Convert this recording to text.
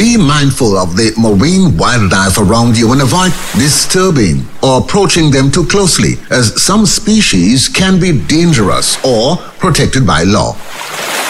Be mindful of the marine wildlife around you and avoid disturbing or approaching them too closely, as some species can be dangerous or protected by law.